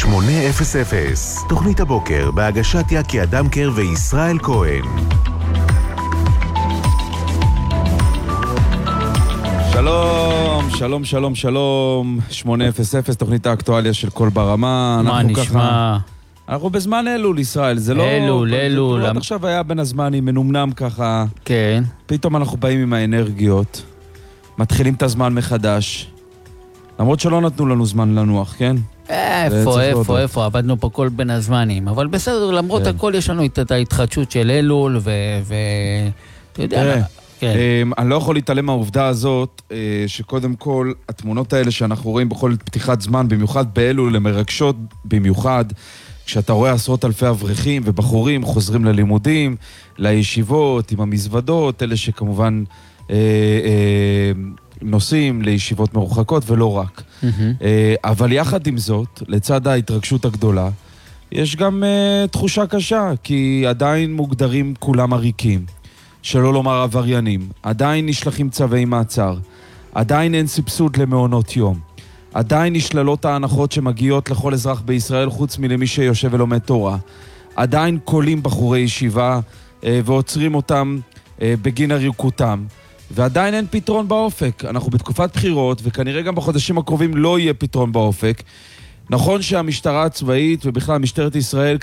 800, תוכנית הבוקר בהגשת יקי אדמקר וישראל כהן. שלום, שלום, שלום, שלום. 800, תוכנית האקטואליה של כל ברמה. מה נשמע? אנחנו בזמן אלול, ישראל, זה לא... אלול. עד עכשיו היה בין הזמנים, מנומנם ככה. כן. פתאום אנחנו באים עם האנרגיות, מתחילים את הזמן מחדש. למרות שלא נתנו לנו זמן לנוח, כן? איפה, עבדנו פה כל בין הזמנים. אבל בסדר, למרות הכל יש לנו את ההתחדשות של אלול, אתה יודע... אני לא יכול להתעלם מהעובדה הזאת, שקודם כל התמונות האלה שאנחנו רואים בכל פתיחת זמן, במיוחד באלול, למרגשות במיוחד, כשאתה רואה עשרות אלפי אברכים ובחורים חוזרים ללימודים, לישיבות, עם המזוודות, אלה שכמובן נוסעים לישיבות מרוחקות ולא רק. אבל יחד עם זאת, לצד ההתרגשות הגדולה, יש גם תחושה קשה, כי עדיין מוגדרים כולם עריקים, שלא לומר עבריינים, עדיין נשלחים צווי מעצר, עדיין אין סבסוד למעונות יום, עדיין נשללות ההנחות שמגיעות לכל אזרח בישראל חוץ מלמי שיושב ולומד תורה, עדיין קולים בחורי ישיבה ועוצרים אותם בגין עריקותם, ועדיין אין פתרון באופק. אנחנו בתקופת בחירות וכנראה גם בחודשים הקרובים לא יהיה פתרון באופק. נכון שהמשטרה הצבאית ובכלל משטרת ישראל